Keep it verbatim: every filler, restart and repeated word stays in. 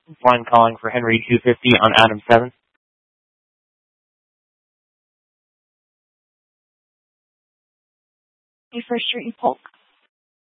Line calling for Henry two fifty on Adam seven. First Street and Polk.